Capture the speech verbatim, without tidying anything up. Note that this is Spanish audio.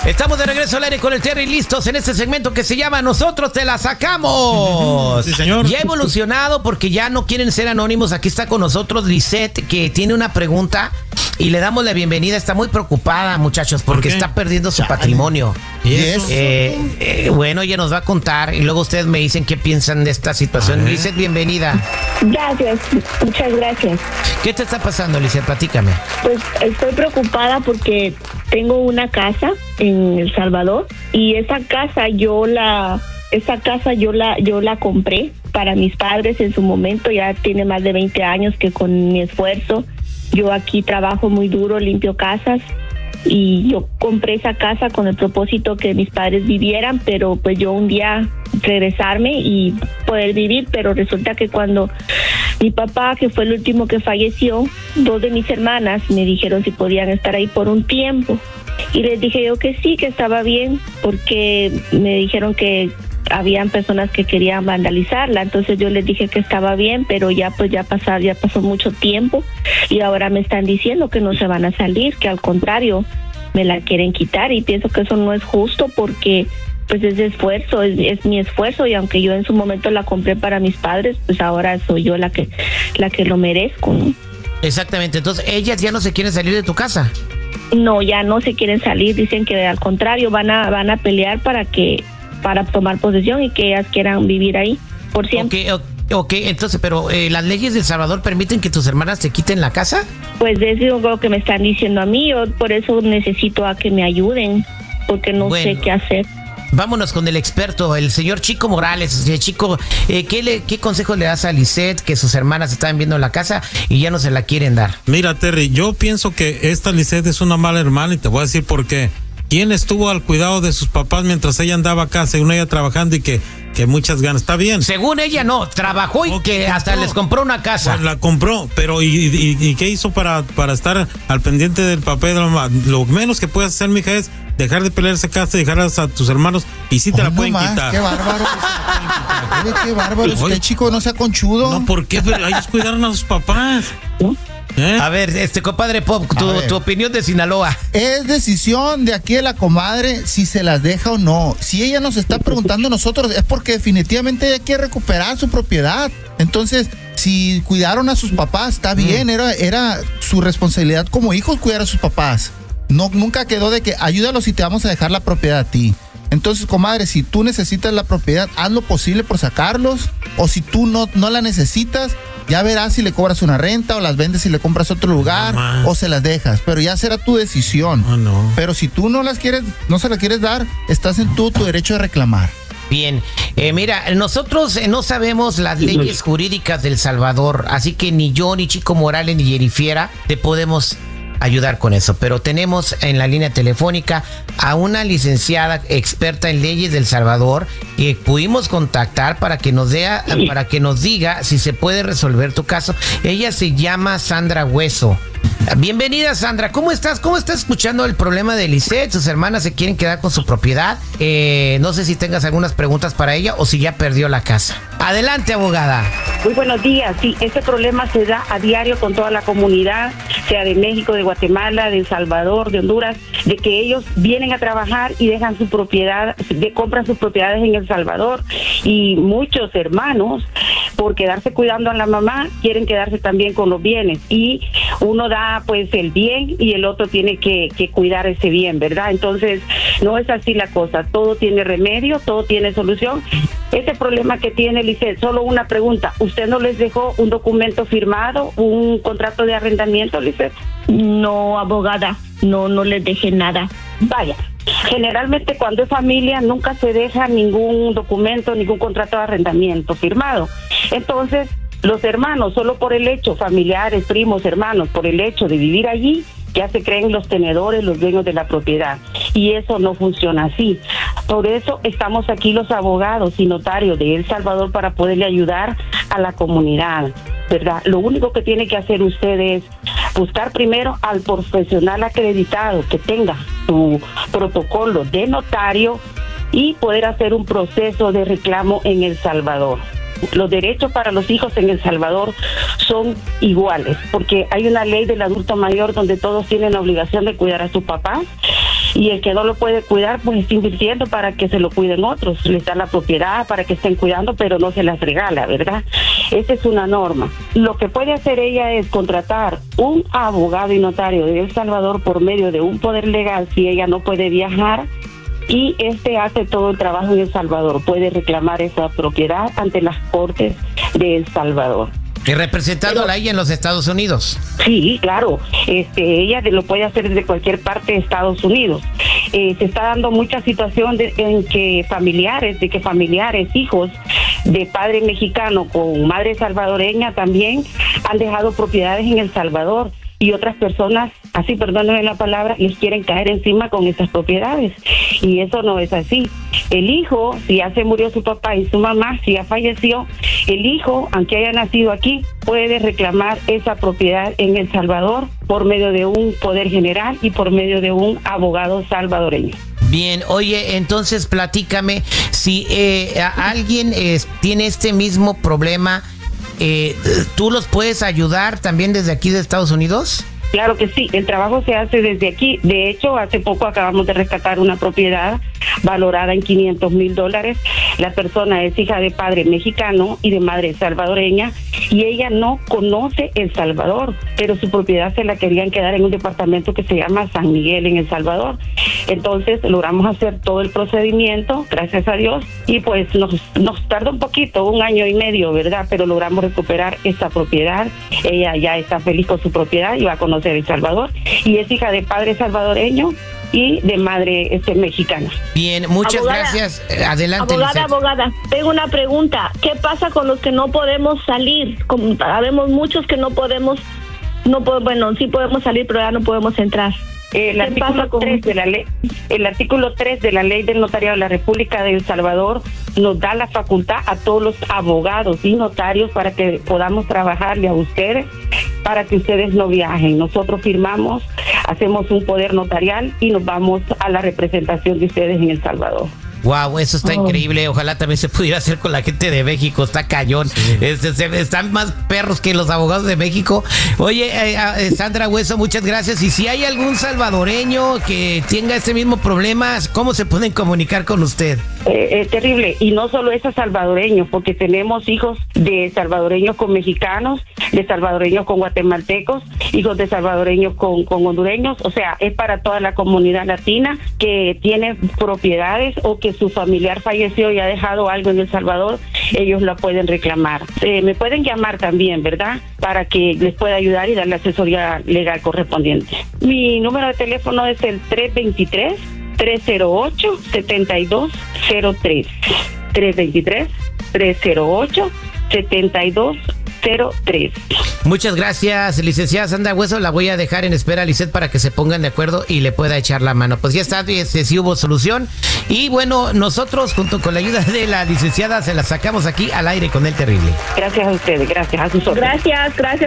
Estamos de regreso al aire con el Terry, listos en este segmento que se llama Nosotros te la sacamos. Sí, señor. Ya ha evolucionado porque ya no quieren ser anónimos. Aquí está con nosotros Lisette, que tiene una pregunta y le damos la bienvenida. Está muy preocupada, muchachos, porque ¿Por está perdiendo su Chale. patrimonio. ¿Y eso? Eh, eh, bueno, ella nos va a contar y luego ustedes me dicen qué piensan de esta situación. Lisette, bienvenida. Gracias, muchas gracias. ¿Qué te está pasando, Lisette? Platícame. Pues estoy preocupada porque tengo una casa en El Salvador y esa casa yo la esa casa yo la yo la compré para mis padres en su momento. Ya tiene más de veinte años que con mi esfuerzo yo aquí trabajo muy duro, limpio casas, y yo compré esa casa con el propósito que mis padres vivieran, pero pues yo un día regresarme y poder vivir, pero resulta que cuando mi papá, que fue el último que falleció, dos de mis hermanas me dijeron si podían estar ahí por un tiempo, y les dije yo que sí, que estaba bien, porque me dijeron que habían personas que querían vandalizarla. Entonces yo les dije que estaba bien, pero ya pues ya pasar, ya pasó mucho tiempo y ahora me están diciendo que no se van a salir, que al contrario me la quieren quitar, y pienso que eso no es justo porque pues es de esfuerzo, es, es mi esfuerzo, y aunque yo en su momento la compré para mis padres, pues ahora soy yo la que la que lo merezco, ¿no? Exactamente, entonces ellas ya no se quieren salir de tu casa. No, ya no se quieren salir, dicen que al contrario van a van a pelear para que para tomar posesión y que ellas quieran vivir ahí por siempre. Ok, ok, entonces, pero eh, ¿las leyes de El Salvador permiten que tus hermanas te quiten la casa? Pues eso es lo que me están diciendo a mí, yo por eso necesito a que me ayuden, porque no Bueno. sé qué hacer. Vámonos con el experto, el señor Chico Morales. Eh, Chico, eh, ¿qué, le, ¿qué consejo le das a Lisette, que sus hermanas están viendo la casa y ya no se la quieren dar? Mira, Terry, yo pienso que esta Lisette es una mala hermana y te voy a decir por qué. ¿Quién estuvo al cuidado de sus papás mientras ella andaba acá, según ella trabajando y que, que muchas ganas? Está bien. Según ella no, trabajó y Ok, que hasta compró. les compró una casa. Pues la compró, pero ¿y, y, y qué hizo para, para estar al pendiente del papel de la mamá? Lo menos que puedes hacer, mija, es dejar de pelear esa casa, dejarlas a tus hermanos y sí te Oh, la no pueden más, quitar. qué bárbaro. Oye, qué bárbaro. Oye. Usted, chico, no sea conchudo. No, ¿por qué? Pero ellos cuidaron a sus papás. ¿Eh? A ver, este compadre Pop, tu, A ver. tu opinión de Sinaloa. Es decisión de aquí de la comadre si se las deja o no. Si ella nos está preguntando a nosotros, es porque definitivamente ella quiere recuperar su propiedad. Entonces, si cuidaron a sus papás, está bien. Era, era su responsabilidad como hijos cuidar a sus papás. No, nunca quedó de que ayúdalos y te vamos a dejar la propiedad a ti. Entonces, comadre, si tú necesitas la propiedad, haz lo posible por sacarlos. O si tú no, no la necesitas, ya verás si le cobras una renta o las vendes y le compras otro lugar, No, o se las dejas. Pero ya será tu decisión. Oh, no. Pero si tú no las quieres, no se las quieres dar, estás en tú, tu derecho de reclamar. Bien, eh, mira, nosotros eh, no sabemos las leyes jurídicas del Salvador, así que ni yo, ni Chico Morales, ni Yerifiera te podemos ayudar con eso, pero tenemos en la línea telefónica a una licenciada experta en leyes del Salvador que pudimos contactar para que nos dé, para que nos diga si se puede resolver tu caso. Ella se llama Sandra Hueso. Bienvenida, Sandra. ¿Cómo estás? ¿Cómo estás escuchando el problema de Lisette? Sus hermanas se quieren quedar con su propiedad. Eh, no sé si tengas algunas preguntas para ella o si ya perdió la casa. Adelante, abogada. Muy buenos días. Sí, este problema se da a diario con toda la comunidad, sea de México, de Guatemala, de El Salvador, de Honduras, de que ellos vienen a trabajar y dejan su propiedad, de, compran sus propiedades en El Salvador, y muchos hermanos, por quedarse cuidando a la mamá, quieren quedarse también con los bienes, y uno da pues el bien y el otro tiene que, que cuidar ese bien, ¿verdad? Entonces, no es así la cosa, todo tiene remedio, todo tiene solución. Ese problema que tiene Lisette, solo una pregunta, ¿usted no les dejó un documento firmado, un contrato de arrendamiento, Lisette? No, abogada, no, no les dejé nada. Vaya, generalmente cuando es familia nunca se deja ningún documento, ningún contrato de arrendamiento firmado. Entonces, los hermanos, solo por el hecho, familiares, primos, hermanos, por el hecho de vivir allí, ya se creen los tenedores, los dueños de la propiedad. Y eso no funciona así. Por eso estamos aquí los abogados y notarios de El Salvador para poderle ayudar a la comunidad, ¿verdad? Lo único que tiene que hacer usted es buscar primero al profesional acreditado que tenga su protocolo de notario y poder hacer un proceso de reclamo en El Salvador. Los derechos para los hijos en El Salvador son iguales, porque hay una ley del adulto mayor donde todos tienen la obligación de cuidar a sus papás, y el que no lo puede cuidar pues está invirtiendo para que se lo cuiden otros, les dan la propiedad para que estén cuidando, pero no se las regala, ¿verdad? Esa es una norma. Lo que puede hacer ella es contratar un abogado y notario de El Salvador por medio de un poder legal si ella no puede viajar, y este hace todo el trabajo en El Salvador, puede reclamar esa propiedad ante las cortes de El Salvador. Y representándola ahí en los Estados Unidos. Sí, claro. Este, ella lo puede hacer desde cualquier parte de Estados Unidos. Eh, se está dando mucha situación de, en que familiares, de que familiares, hijos de padre mexicano con madre salvadoreña también han dejado propiedades en El Salvador, y otras personas, así perdónenme la palabra, les quieren caer encima con esas propiedades, y eso no es así. El hijo, si ya se murió su papá y su mamá, si ya falleció, el hijo, aunque haya nacido aquí, puede reclamar esa propiedad en El Salvador por medio de un poder general y por medio de un abogado salvadoreño. Bien, oye, entonces platícame, si eh, alguien eh, tiene este mismo problema, Eh, ¿tú los puedes ayudar también desde aquí de Estados Unidos? Claro que sí, el trabajo se hace desde aquí. De hecho, hace poco acabamos de rescatar una propiedad valorada en quinientos mil dólares. La persona es hija de padre mexicano y de madre salvadoreña, y ella no conoce El Salvador, pero su propiedad se la querían quedar en un departamento que se llama San Miguel en El Salvador. Entonces logramos hacer todo el procedimiento, gracias a Dios, y pues nos, nos tardó un poquito, un año y medio, ¿verdad? Pero logramos recuperar esa propiedad. Ella ya está feliz con su propiedad y va a conocer El Salvador, y es hija de padre salvadoreño y de madre este, mexicana. Bien, muchas abogada, gracias. Adelante, Abogada, Lisette. abogada, tengo una pregunta. ¿Qué pasa con los que no podemos salir? Como, sabemos muchos que no podemos, no po- bueno, sí podemos salir, pero ya no podemos entrar. El artículo tres de la ley, el artículo tres de la ley del notariado de la República de El Salvador nos da la facultad a todos los abogados y notarios para que podamos trabajarle a ustedes, para que ustedes no viajen. Nosotros firmamos, hacemos un poder notarial y nos vamos a la representación de ustedes en El Salvador. Wow, eso está oh. increíble. Ojalá también se pudiera hacer con la gente de México. Está cañón. Sí. Este, se, están más perros que los abogados de México. Oye, eh, eh, Sandra Hueso, muchas gracias. Y si hay algún salvadoreño que tenga este mismo problema, ¿cómo se pueden comunicar con usted? Eh, eh, terrible. Y no solo esos salvadoreños, porque tenemos hijos de salvadoreños con mexicanos, de salvadoreños con guatemaltecos, hijos de salvadoreños con, con hondureños. O sea, es para toda la comunidad latina que tiene propiedades o que su familiar falleció y ha dejado algo en El Salvador, ellos la pueden reclamar. Eh, me pueden llamar también, ¿verdad? Para que les pueda ayudar y dar la asesoría legal correspondiente. Mi número de teléfono es el tres dos tres, tres cero ocho, siete dos cero tres. tres dos tres, tres cero ocho, siete dos cero tres. Muchas gracias, licenciada Sandra Hueso. La voy a dejar en espera, Lisette, para que se pongan de acuerdo y le pueda echar la mano. Pues ya está, este, sí hubo solución. Y bueno, nosotros, junto con la ayuda de la licenciada, se la sacamos aquí al aire con El Terrible. Gracias a ustedes, gracias a sus órdenes. Gracias, gracias.